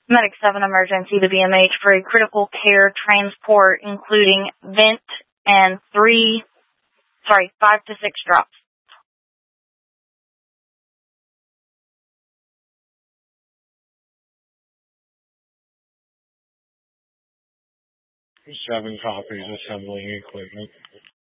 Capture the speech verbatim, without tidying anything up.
Medic seven emergency to B M H for a critical care transport, including vent and three, sorry, five to six drops. Seven copies, assembling equipment.